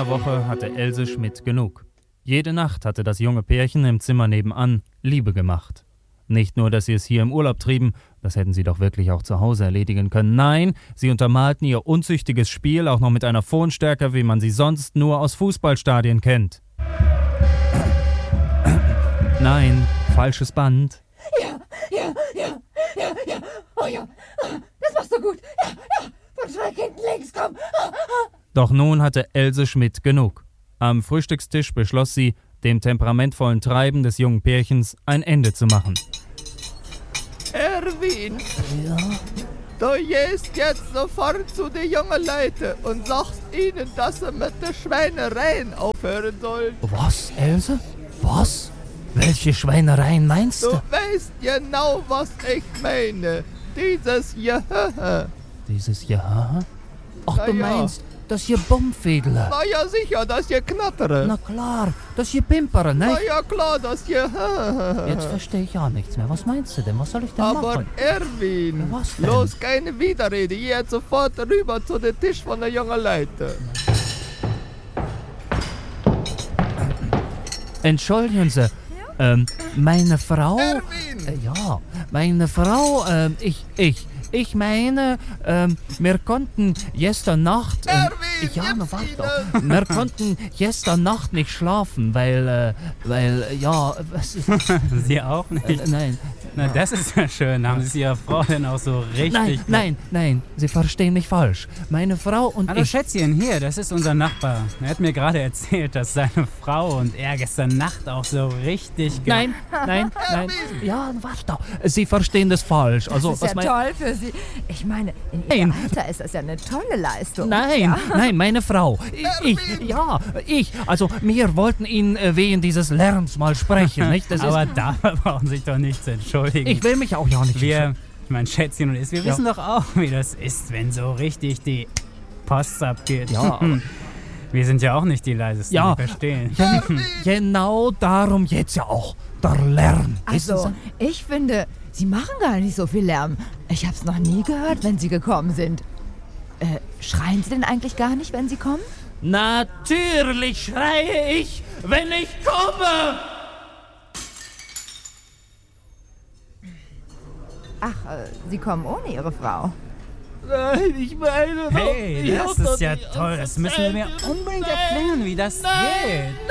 einer Woche hatte Else Schmidt genug. Jede Nacht hatte das junge Pärchen im Zimmer nebenan Liebe gemacht. Nicht nur, dass sie es hier im Urlaub trieben, das hätten sie doch wirklich auch zu Hause erledigen können. Nein, sie untermalten ihr unzüchtiges Spiel auch noch mit einer Tonstärke, wie man sie sonst nur aus Fußballstadien kennt. Nein, falsches Band. Ja. Oh ja, das machst du gut. Ja. Von schräg hinten links, komm. Doch nun hatte Else Schmidt genug. Am Frühstückstisch beschloss sie, dem temperamentvollen Treiben des jungen Pärchens ein Ende zu machen. Erwin, Ja? du gehst jetzt sofort zu den jungen Leuten und sagst ihnen, dass sie mit den Schweinereien aufhören sollen. Was, Else? Was? Welche Schweinereien meinst Du du? weißt genau, was ich meine. Dieses Gehöhe. Dieses Ja? Ach, Na du ja. meinst, das hier Bummfädler. Na ja, sicher, das Geknattere. Na klar, das hier Pimpere, Na ne? ja, klar, das Gehöhe. Jetzt verstehe ich ja nichts mehr. Was meinst du denn? Was soll ich denn Aber machen? Erwin, Was denn? los, keine Widerrede. Geh jetzt sofort rüber zu dem Tisch von den jungen Leuten. Entschuldigen Sie, meine Frau... Erwin! Ja, meine Frau, ich meine, wir konnten gestern Nacht... Erwin, ja, na gib's warte ihnen! doch. Wir konnten gestern Nacht nicht schlafen, weil, ja, was ist... Sie auch nicht? Nein, Na, das ist ja schön. Haben Sie es Ihrer Frau denn auch so richtig... nein, Sie verstehen mich falsch. Meine Frau und Hallo ich... Schätzchen, hier, das ist unser Nachbar. Er hat mir gerade erzählt, dass seine Frau und er gestern Nacht auch so richtig... Nein. Ja, warte doch. Sie verstehen das falsch. Also, Das ist ja toll für Sie. Ich meine, in Ihrem Alter ist das ja eine tolle Leistung. Nein, meine Frau. Ich. Also, wir wollten Ihnen wegen dieses Lärms mal sprechen, nicht? Das Aber ist, dafür brauchen Sie sich doch nicht zu entschuldigen. ich will mich auch ja nicht... Mein Schätzchen und ich, wir wissen doch auch, wie das ist, wenn so richtig die Post abgeht. Ja. Wir sind ja auch nicht die Leisesten, Ja. wir verstehen. Genau darum jetzt ja auch. Der Lärm. Wissen Also, ich finde, Sie machen gar nicht so viel Lärm. Ich hab's noch nie gehört, wenn Sie gekommen sind. Schreien Sie denn eigentlich gar nicht, wenn Sie kommen? Sie? Natürlich schreie ich, wenn ich komme. Ach, Sie kommen ohne Ihre Frau. Nein, ich meine... Hey, ich das hab doch ist ja nicht toll. Das müssen wir mir unbedingt erklären, wie das geht.